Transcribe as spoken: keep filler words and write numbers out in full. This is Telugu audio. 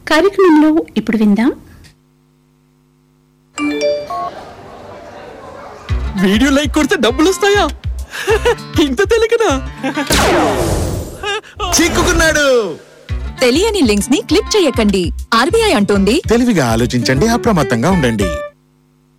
కార్యక్రమంలో ఇప్పుడు విందాం. వీడియో లైక్ కొడితే డబ్బులు వస్తాయా? ఇంత తెలియకనా? చిక్కుకున్నాడు. తెలియని లింక్స్ ని క్లిక్ చేయకండి. ఆర్బీఐ అంటోంది, తెలివిగా ఆలోచించండి, అప్రమత్తంగా ఉండండి.